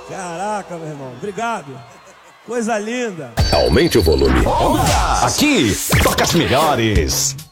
Caraca, meu irmão. Obrigado. Coisa linda. Aumente o volume. Aqui, toca as melhores.